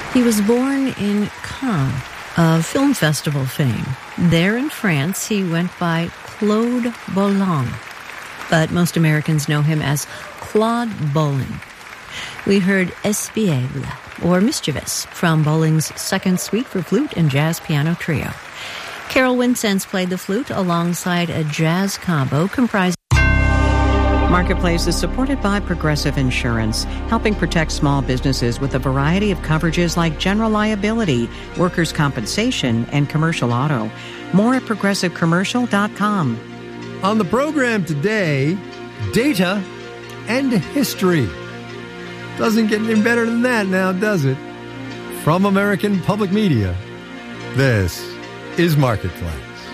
He was born in Cannes, of film festival fame. There in France, he went by Claude Bolling, but most Americans know him as Claude Bolling. We heard Espiègle, or Mischievous, from Bolling's second suite for flute and jazz piano trio. Carol Wincenz played the flute alongside a jazz combo comprised. Marketplace is supported by Progressive Insurance, helping protect small businesses with a variety of coverages like general liability, workers' compensation, and commercial auto. More at progressivecommercial.com. On the program today, data and history. Doesn't get any better than that now, does it? From American Public Media, this is Marketplace.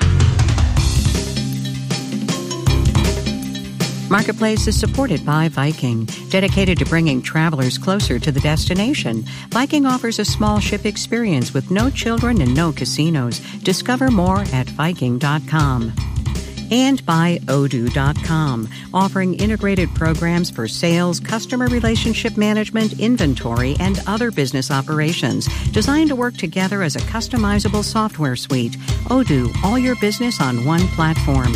Marketplace is supported by Viking, dedicated to bringing travelers closer to the destination. Viking offers a small ship experience with no children and no casinos. Discover more at Viking.com. And by Odoo.com, offering integrated programs for sales, customer relationship management, inventory, and other business operations, designed to work together as a customizable software suite. Odoo, all your business on one platform.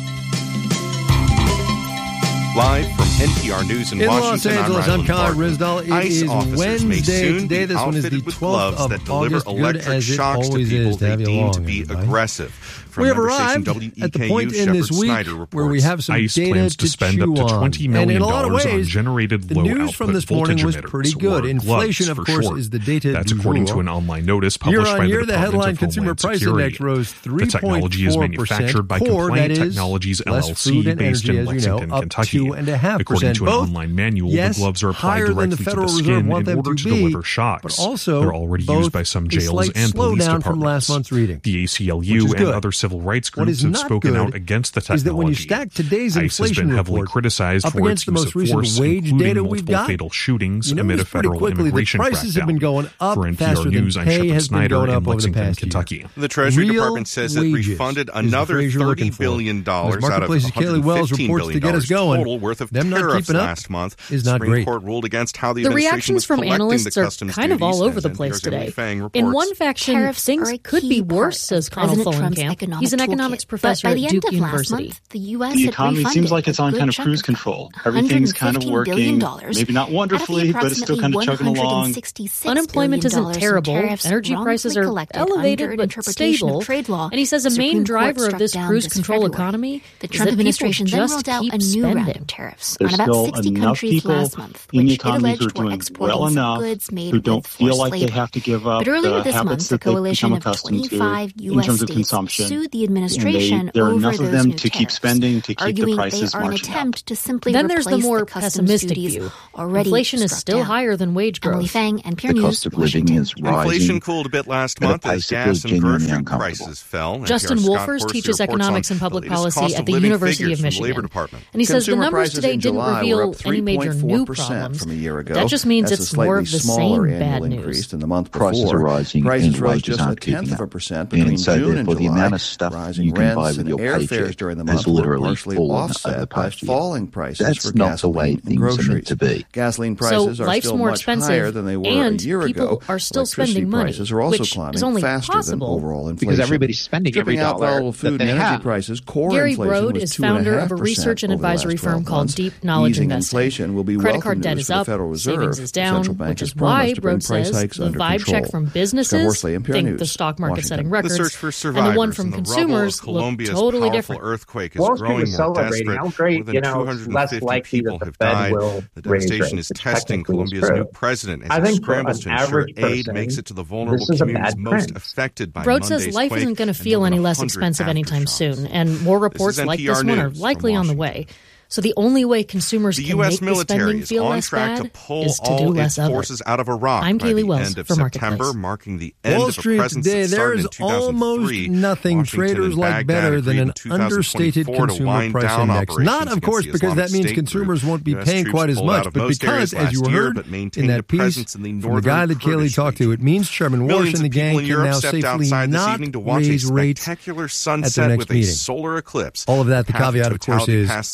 Live from NPR News in Washington, Los Angeles, I'm Conrad Rizdal. It ICE is officers may Wednesday soon today. be This one is the outfitted with 12th gloves of that deliver August. Good electric as it shocks to always people is to they have you deem along, to be everybody. aggressive. From We have member station arrived at the WEKU, point in Shepard this week Snyder reports. where we have some ICE data plans to spend up to $20 million and in a lot of ways, on generated the low-output news from this morning was pretty good. Inflation, of course, is the data That's du according jour. to an online notice published by the Year-on-year, Department the headline of Consumer Homeland Price Security. Index rose 3.4%. The technology is manufactured by Core, Compliant that is, Technologies less LLC, food and based energy, in as you know, Lexington, up Kentucky. 2.5%. According to an Both, online manual, yes, the gloves are applied higher than the directly to Federal the Reserve skin want in them order to to be, deliver shocks. but also They're already both used by some a jails slight and police slowdown departments. from last month's reading. The Which is ACLU and good. other civil rights What groups is have not spoken good out against the technology. is that when you stack today's ICE has inflation been heavily report criticized up for against its the use most of recent force, wage including data we've multiple got, fatal shootings you amid a notice pretty federal quickly that immigration prices crackdown. have been going up For NPR faster than News, I'm pay Shepard has been Snyder going in up over the Lexington, past year. Kentucky. The Treasury Real Department says it wages refunded is the another phrase you're looking $30 for. billion As out of Marketplace's Kaylee Wells $115 reports to billion get us going. total worth of Them not tariffs keeping up last month. is not Supreme great. Court ruled against how the The administration reactions was from collecting analysts the are customs kind of all duties, over the as place NPR's Emily today. Fang In reports. one faction, Tariffs things are a could be key worse, part says of Connell President Trump's Follenkamp. economic He's an toolkit. economics professor But by the at end Duke of last University. month, the U.S. The had economy refunded seems like it's a on good kind of chunk cruise of control. Everything's kind of $115 working, billion maybe not wonderfully, but it's still kind of chugging along. Unemployment isn't terrible. Energy prices are elevated but stable. And he says a main driver of this cruise control economy the is Trump that administration people then just rolled out keep a new round spending. of tariffs There's on about still 60 enough countries people last month, in the which it economy who are alleged were doing exporting well some enough, goods made who don't with feel forced like labor. they have to give up But earlier the this month, habits the that they've coalition become of accustomed to 25 in U.S. terms of states consumption. sued the administration And there are over enough of those them new to keep tariffs, spending to keep the arguing prices they are an marching up. attempt to simply Then there's replace the more customs pessimistic duties view. already Inflation is struck still down. higher than wage growth. Emily Fang, NPR The News, cost of living Washington. is rising. Inflation cooled a bit last at a month as pace that gas feels and genuinely grocery uncomfortable. prices fell. Justin NPR's Scott Wolfers Horsley teaches reports economics on and public the latest policy cost at of the living University figures of from the Labor Michigan. Department. And he says the Consumer numbers prices today in didn't July reveal were up any major new 3.4% problems. from a year ago. That just means That's it's a slightly more of the smaller same bad annual news. increase than the month Prices before. are rising Prices and rose wages just aren't keeping up. 0.1% between And so June and therefore the July. amount of stuff Rising you can buy rents with and your airfares paycheck during the month has were literally partially fallen over offset the by past year. falling prices That's for not the way gasoline and things are meant groceries. to be. Gasoline prices So are life's still more much expensive, higher than they were and a year people ago. are still Electricity spending money, prices are also which climbing is only faster possible than overall inflation. because everybody's spending every Stripping out dollar volatile that food they and energy have. prices, core Gary inflation Brode was is founder of a 2.5% research and over the last advisory 12 firm called months. Deep Knowledge Easing Investing. inflation will be Credit welcome card debt news is for the up, Federal Reserve. savings is The down, central bank which has is why promised to bring Brode price says hikes the under vibe control. check from Scott businesses Horsley, NPR think News, the stock market's setting Washington. The records, search for and survivors the one from in the rubble consumers of look Colombia's totally powerful different. earthquake is Wall Street growing was more celebrating desperate. how great, More than it's less 250 likely people that the have Fed died. will The raise devastation rates, is which testing technically is Colombia's true. new president as I he think for scrambles an to ensure average aid person, makes it to the vulnerable this is a communities bad most trend. affected by Brode Monday's says life quake isn't going to and feel more than any less 100 expensive anytime aftershocks. soon, and more reports This is like NPR this one are News likely from on the Washington. way. So the only way consumers The can U.S. make the military spending is feel on less track to bad pull is to do all less its of forces it. out of Iraq I'm by Kaylee the Wells end of for September, Marketplace. marking the end Wall of a Street presence today, that there started is in 2003. almost nothing Washington traders and like Baghdad better than agreed an in 2024 understated to consumer wind price down index. operations Not, of course, against the because that Islamic means State consumers group. won't be US paying troops quite as pulled out much, of but most because, areas as you last year, heard but in maintained that a piece presence in the from the northern guy that Kaylee Kurdish talked to, region. it means Chairman Walsh Millions and the of people gang in can Europe now stepped safely outside this not evening to watch a raise rates spectacular at their sunset next with a meeting. solar eclipse. All of that, the Path caveat, of course, totality is passed through portions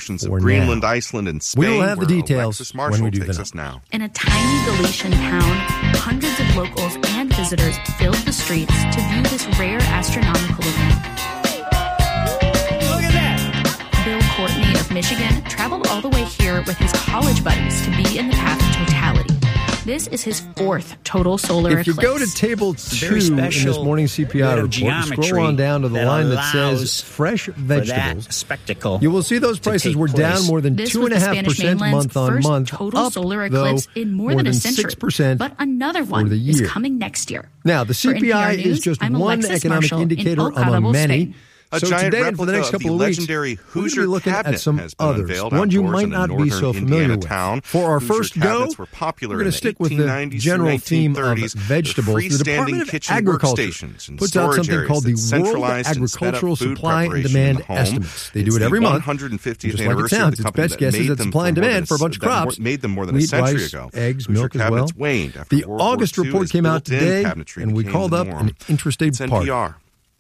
portions of Greenland, Iceland, and Spain. We will have the details Alexis Marshall when we do takes the us now. In a tiny Galician town, hundreds of locals and visitors filled the streets to view this rare astronomical event. Look at that! Bill Courtney of Michigan traveled all the way here with his college buddies to be in the path of totality. This is his fourth total solar eclipse. If you go to table 2 in this morning CPI report and scroll on down to the line that says fresh vegetables, spectacle, you will see those prices were down more than 2.5% month on month, total up, solar eclipse though, in more than a century. 6% but another one for the year. is coming next year. Now, the For CPI NPR is just I'm one Alexis economic Marshall indicator in Old among Cabo, many. Spain. A So giant today and for the next replica of couple the of weeks, legendary we're going to Hoosier be looking cabinet at some has been others, unveiled ones you outdoors might in a not be northern so familiar Indiana with. town. For our Hoosier first go, cabinets were popular we're going in to stick the with the 1890s general and theme of 1930s. vegetables. They're The Department freestanding of kitchen Agriculture workstations and puts out storage something called the areas that World centralized and sped up Agricultural food Supply and preparation in Demand the home. Estimates. They do It's it the every month. 150th Just like it anniversary sounds, of the its company best that guess is made that them supply and for more demand than for a bunch of that crops, made them more than a wheat, century rice, ago. eggs, Hoosier milk as well. cabinets waned after The World War August II report as came out built-in today, cabinetry and we became called the up norm. an interesting It's part. NPR.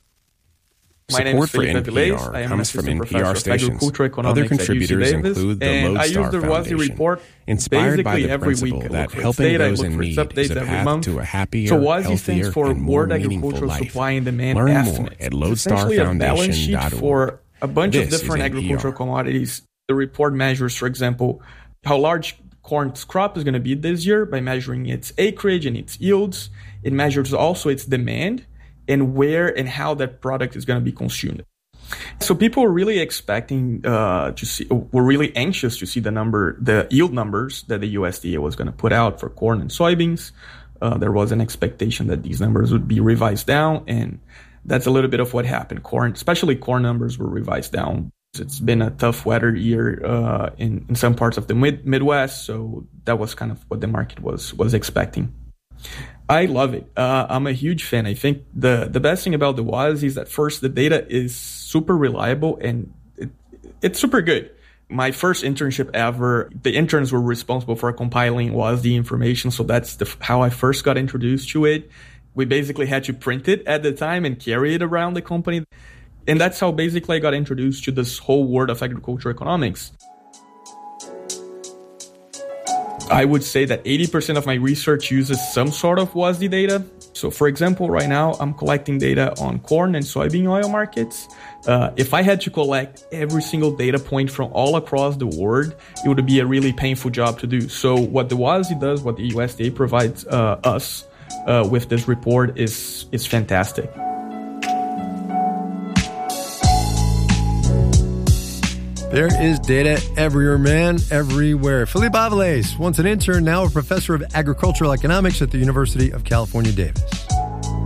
My name is Felipe Avilés. Comes from NPR stations. Other contributors include the Lodestar Foundation, inspired by the principle that helping those in need is a path to a happier, healthier, and more meaningful life. Learn more at lodestarfoundation.org. For a bunch of This different is agricultural NPR. commodities. The report measures, for example, how large corn's crop is going to be this year by measuring its acreage and its yields. It measures also its demand and where and how that product is going to be consumed. So people were really expecting were really anxious to see the yield numbers that the USDA was going to put out for corn and soybeans. There was an expectation that these numbers would be revised down, and that's a little bit of what happened. Especially corn numbers were revised down. It's been a tough weather year in some parts of the Midwest, so that was kind of what the market was expecting. I love it. I'm a huge fan. I think the best thing about the WASDE is that first, the data is super reliable and it's super good. My first internship ever, the interns were responsible for compiling WASDE information. So that's how I first got introduced to it. We basically had to print it at the time and carry it around the company. And that's how basically I got introduced to this whole world of agricultural economics. I would say that 80% of my research uses some sort of WASDE data. So for example, right now I'm collecting data on corn and soybean oil markets. If I had to collect every single data point from all across the world, it would be a really painful job to do. So what the WASDE does, what the USDA provides us with this report is fantastic. There is data everywhere, man, everywhere. Felipe Avilés, once an intern, now a professor of agricultural economics at the University of California, Davis.